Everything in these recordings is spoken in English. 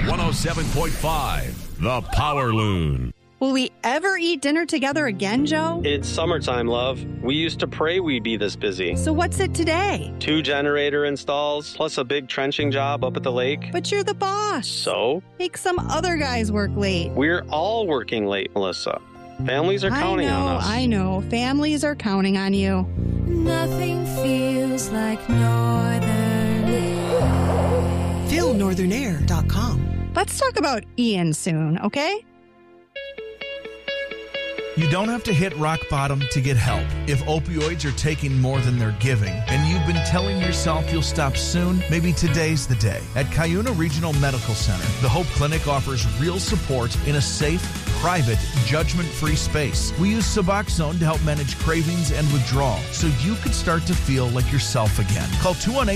107.5, The Power Loon. Will we ever eat dinner together again, Joe? It's summertime, love. We used to pray we'd be this busy. So what's it today? 2 generator installs, plus a big trenching job up at the lake. But you're the boss. So? Make some other guys work late. We're all working late, Melissa. Families are counting on us. I know. Families are counting on you. Nothing feels like Northern Air. FeelNorthernAir.com. Let's talk about Ian soon, okay? You don't have to hit rock bottom to get help. If opioids are taking more than they're giving, and you've been telling yourself you'll stop soon, maybe today's the day. At Cuyuna Regional Medical Center, the Hope Clinic offers real support in a safe, private, judgment-free space. We use Suboxone to help manage cravings and withdrawal, so you can start to feel like yourself again. Call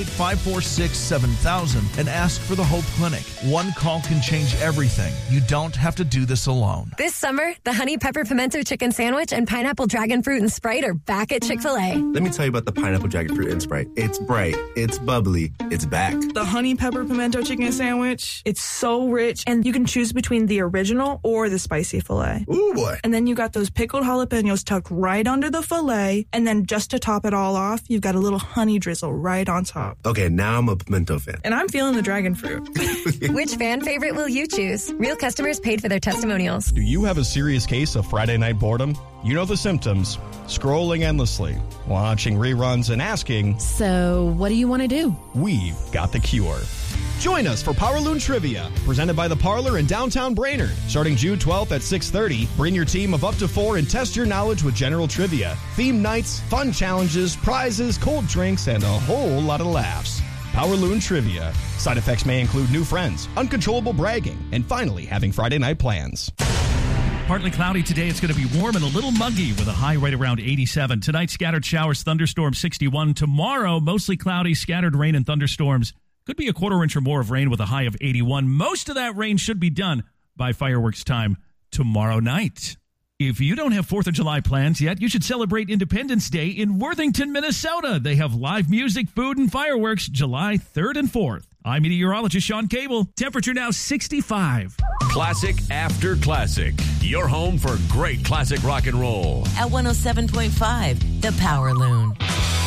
218-546-7000 and ask for the Hope Clinic. One call can change everything. You don't have to do this alone. This summer, the Honey Pepper Pimento Chicken Sandwich and Pineapple Dragon Fruit and Sprite are back at Chick-fil-A. Let me tell you about the Pineapple Dragon Fruit and Sprite. It's bright, it's bubbly, it's back. The Honey Pepper Pimento Chicken Sandwich, it's so rich, and you can choose between the original or the spicy filet. Ooh, boy. And then you got those pickled jalapenos tucked right under the filet, and then just to top it all off, you've got a little honey drizzle right on top. Okay, now I'm a pimento fan. And I'm feeling the dragon fruit. Which fan favorite will you choose? Real customers paid for their testimonials. Do you have a serious case of Friday night boredom? You know the symptoms. Scrolling endlessly, watching reruns, and asking, so what do you want to do? We've got the cure. Join us for Power Loon Trivia, presented by The Parlor in downtown Brainerd. Starting June 12th at 6:30, bring your team of up to 4 and test your knowledge with general trivia, theme nights, fun challenges, prizes, cold drinks, and a whole lot of laughs. Power Loon Trivia. Side effects may include new friends, uncontrollable bragging, and finally having Friday night plans. Partly cloudy today. It's going to be warm and a little muggy with a high right around 87. Tonight, scattered showers, thunderstorms, 61. Tomorrow, mostly cloudy, scattered rain and thunderstorms. Could be a quarter inch or more of rain with a high of 81. Most of that rain should be done by fireworks time tomorrow night. If you don't have 4th of July plans yet, you should celebrate Independence Day in Worthington, Minnesota. They have live music, food, and fireworks July 3rd and 4th. I'm meteorologist Sean Cable. Temperature now 65. Classic after classic. Your home for great classic rock and roll. At 107.5, The Power Loon.